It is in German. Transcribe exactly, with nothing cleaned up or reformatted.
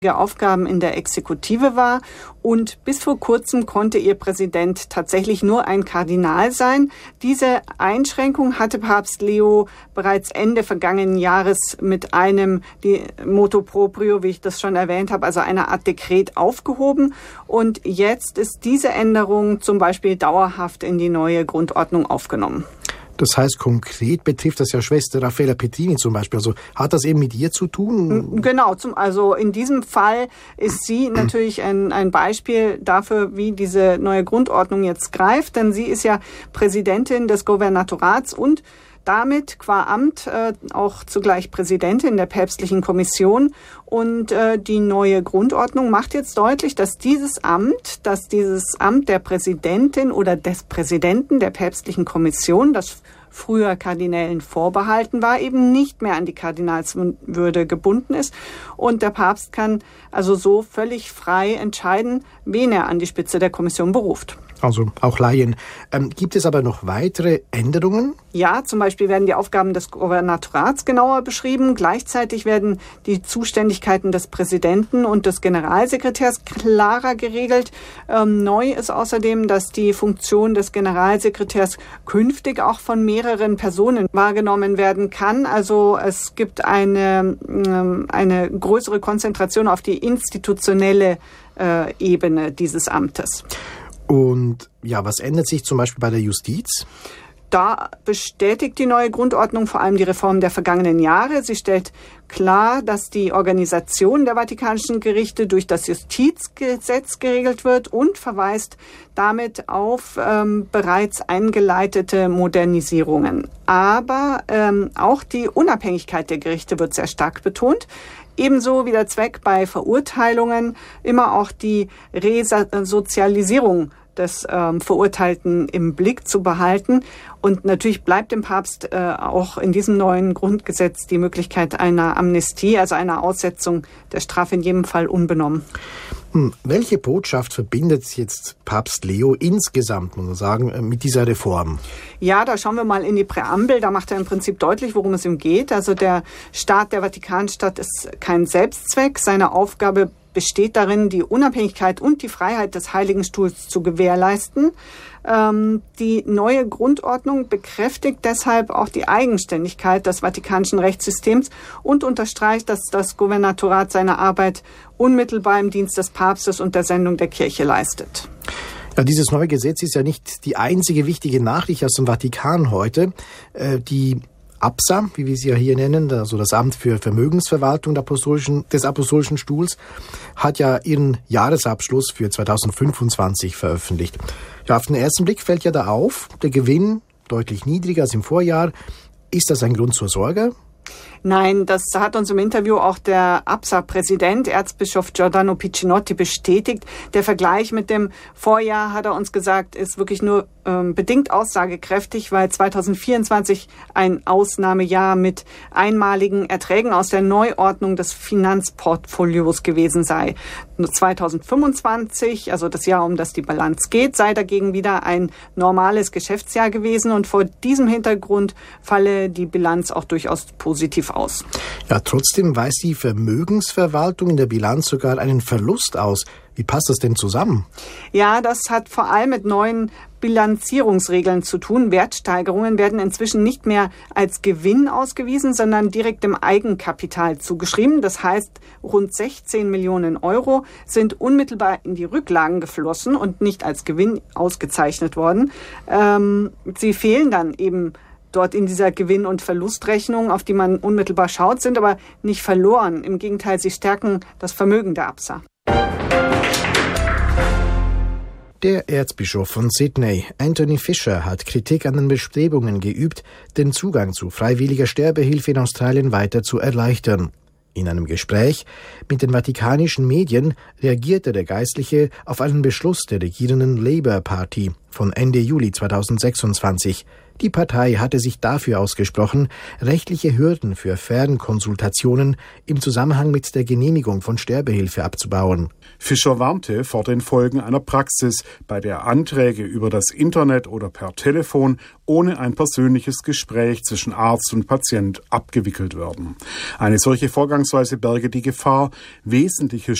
Aufgaben in der Exekutive war und bis vor kurzem konnte ihr Präsident tatsächlich nur ein Kardinal sein. Diese Einschränkung hatte Papst Leo bereits Ende vergangenen Jahres mit einem die Motu Proprio, wie ich das schon erwähnt habe, also einer Art Dekret aufgehoben und jetzt ist diese Änderung zum Beispiel dauerhaft in die neue Grundordnung aufgenommen. Das heißt, konkret betrifft das ja Schwester Raffaella Petrini zum Beispiel. Also hat das eben mit ihr zu tun? Genau, zum, also in diesem Fall ist sie natürlich ein, ein Beispiel dafür, wie diese neue Grundordnung jetzt greift. Denn sie ist ja Präsidentin des Gouvernatorats und damit qua Amt äh, auch zugleich Präsidentin der päpstlichen Kommission. Und äh, die neue Grundordnung macht jetzt deutlich, dass dieses Amt, dass dieses Amt der Präsidentin oder des Präsidenten der päpstlichen Kommission, das früher Kardinälen vorbehalten war, eben nicht mehr an die Kardinalswürde gebunden ist. Und der Papst kann also so völlig frei entscheiden, wen er an die Spitze der Kommission beruft. Also auch Laien. Ähm, gibt es aber noch weitere Änderungen? Ja, zum Beispiel werden die Aufgaben des Gouvernatorats genauer beschrieben. Gleichzeitig werden die Zuständigkeiten des Präsidenten und des Generalsekretärs klarer geregelt. Ähm, neu ist außerdem, dass die Funktion des Generalsekretärs künftig auch von mehreren Personen wahrgenommen werden kann. Also es gibt eine, ähm, eine größere Konzentration auf die institutionelle äh, Ebene dieses Amtes. Und ja, was ändert sich zum Beispiel bei der Justiz? Da bestätigt die neue Grundordnung vor allem die Reform der vergangenen Jahre. Sie stellt klar, dass die Organisation der vatikanischen Gerichte durch das Justizgesetz geregelt wird und verweist damit auf ähm, bereits eingeleitete Modernisierungen. Aber ähm, auch die Unabhängigkeit der Gerichte wird sehr stark betont. Ebenso wie der Zweck bei Verurteilungen, immer auch die Resozialisierung des ähm, Verurteilten im Blick zu behalten. Und natürlich bleibt dem Papst äh, auch in diesem neuen Grundgesetz die Möglichkeit einer Amnestie, also einer Aussetzung der Strafe in jedem Fall unbenommen. Hm, welche Botschaft verbindet jetzt Papst Leo insgesamt, muss man sagen, mit dieser Reform? Ja, da schauen wir mal in die Präambel. Da macht er im Prinzip deutlich, worum es ihm geht. Also der Staat, der Vatikanstaat ist kein Selbstzweck. Seine Aufgabe besteht darin, die Unabhängigkeit und die Freiheit des Heiligen Stuhls zu gewährleisten. Ähm, die neue Grundordnung bekräftigt deshalb auch die Eigenständigkeit des vatikanischen Rechtssystems und unterstreicht, dass das Gouvernatorat seine Arbeit unmittelbar im Dienst des Papstes und der Sendung der Kirche leistet. Ja, dieses neue Gesetz ist ja nicht die einzige wichtige Nachricht aus dem Vatikan heute. Äh, die A B S A, wie wir sie ja hier nennen, also das Amt für Vermögensverwaltung der Apostolischen, des Apostolischen Stuhls, hat ja ihren Jahresabschluss für zweitausendfünfundzwanzig veröffentlicht. Ja, auf den ersten Blick fällt ja da auf, der Gewinn deutlich niedriger als im Vorjahr. Ist das ein Grund zur Sorge? Nein, das hat uns im Interview auch der A B S A-Präsident, Erzbischof Giordano Piccinotti, bestätigt. Der Vergleich mit dem Vorjahr, hat er uns gesagt, ist wirklich nur ähm, bedingt aussagekräftig, weil zweitausendvierundzwanzig ein Ausnahmejahr mit einmaligen Erträgen aus der Neuordnung des Finanzportfolios gewesen sei. Nur zweitausendfünfundzwanzig, also das Jahr, um das die Bilanz geht, sei dagegen wieder ein normales Geschäftsjahr gewesen und vor diesem Hintergrund falle die Bilanz auch durchaus positiv aus. Ja, trotzdem weist die Vermögensverwaltung in der Bilanz sogar einen Verlust aus. Wie passt das denn zusammen? Ja, das hat vor allem mit neuen Bilanzierungsregeln zu tun. Wertsteigerungen werden inzwischen nicht mehr als Gewinn ausgewiesen, sondern direkt dem Eigenkapital zugeschrieben. Das heißt, rund sechzehn Millionen Euro sind unmittelbar in die Rücklagen geflossen und nicht als Gewinn ausgezeichnet worden. Ähm, sie fehlen dann eben dort in dieser Gewinn- und Verlustrechnung, auf die man unmittelbar schaut, sind aber nicht verloren. Im Gegenteil, sie stärken das Vermögen der A B S A. Der Erzbischof von Sydney, Anthony Fisher, hat Kritik an den Bestrebungen geübt, den Zugang zu freiwilliger Sterbehilfe in Australien weiter zu erleichtern. In einem Gespräch mit den vatikanischen Medien reagierte der Geistliche auf einen Beschluss der regierenden Labour Party von Ende Juli zweitausendsechsundzwanzig. Die Partei hatte sich dafür ausgesprochen, rechtliche Hürden für Fernkonsultationen im Zusammenhang mit der Genehmigung von Sterbehilfe abzubauen. Fischer warnte vor den Folgen einer Praxis, bei der Anträge über das Internet oder per Telefon ohne ein persönliches Gespräch zwischen Arzt und Patient abgewickelt werden. Eine solche Vorgangsweise berge die Gefahr, wesentliche